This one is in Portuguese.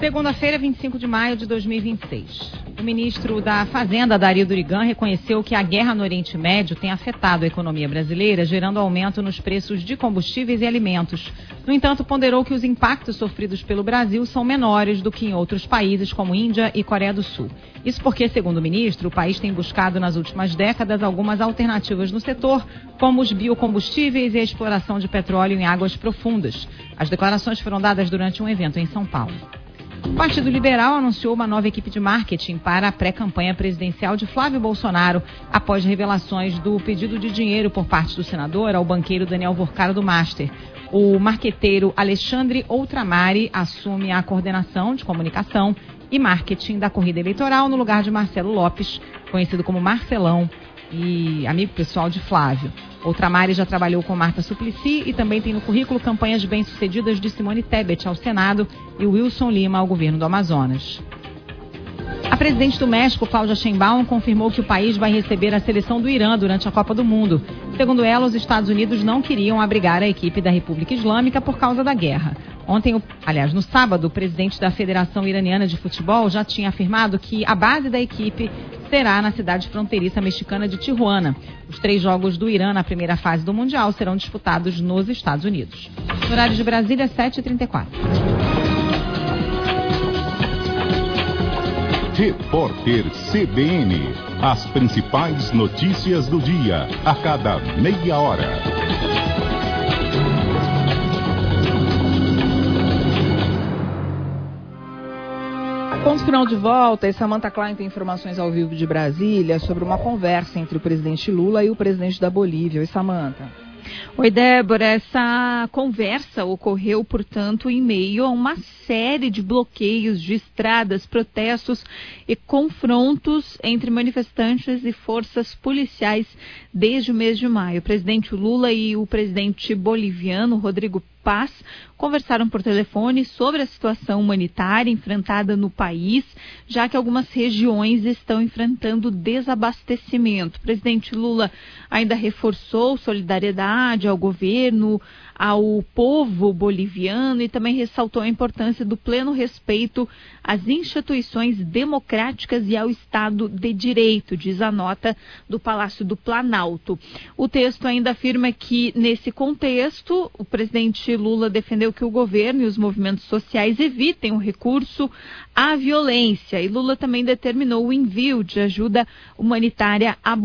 Segunda-feira, 25 de maio de 2026. O ministro da Fazenda, Dario Durigan, reconheceu que a guerra no Oriente Médio tem afetado a economia brasileira, gerando aumento nos preços de combustíveis e alimentos. No entanto, ponderou que os impactos sofridos pelo Brasil são menores do que em outros países como Índia e Coreia do Sul. Isso porque, segundo o ministro, o país tem buscado nas últimas décadas algumas alternativas no setor, como os biocombustíveis e a exploração de petróleo em águas profundas. As declarações foram dadas durante um evento em São Paulo. O Partido Liberal anunciou uma nova equipe de marketing para a pré-campanha presidencial de Flávio Bolsonaro, após revelações do pedido de dinheiro por parte do senador ao banqueiro Daniel Vorcaro do Master. O marqueteiro Alexandre Outramari assume a coordenação de comunicação e marketing da corrida eleitoral no lugar de Marcelo Lopes, conhecido como Marcelão e amigo pessoal de Flávio. Outramari já trabalhou com Marta Suplicy e também tem no currículo campanhas bem-sucedidas de Simone Tebet ao Senado e Wilson Lima ao governo do Amazonas. A presidente do México, Cláudia Sheinbaum, confirmou que o país vai receber a seleção do Irã durante a Copa do Mundo. Segundo ela, os Estados Unidos não queriam abrigar a equipe da República Islâmica por causa da guerra. No sábado, o presidente da Federação Iraniana de Futebol já tinha afirmado que a base da equipe será na cidade fronteiriça mexicana de Tijuana. Os 3 jogos do Irã na primeira fase do Mundial serão disputados nos Estados Unidos. No horário de Brasília, 7h34. Repórter CBN. As principais notícias do dia, a cada meia hora. Ponto final de volta, e Samantha Klein tem informações ao vivo de Brasília sobre uma conversa entre o presidente Lula e o presidente da Bolívia. Oi, Samantha. Oi, Débora. Essa conversa ocorreu, portanto, em meio a uma série de bloqueios de estradas, protestos e confrontos entre manifestantes e forças policiais desde o mês de maio. O presidente Lula e o presidente boliviano, Rodrigo Paz, conversaram por telefone sobre a situação humanitária enfrentada no país, já que algumas regiões estão enfrentando desabastecimento. O presidente Lula ainda reforçou solidariedade ao governo, ao povo boliviano e também ressaltou a importância do pleno respeito às instituições democráticas e ao Estado de Direito, diz a nota do Palácio do Planalto. O texto ainda afirma que, nesse contexto, o presidente Lula defendeu que o governo e os movimentos sociais evitem o recurso à violência. E Lula também determinou o envio de ajuda humanitária a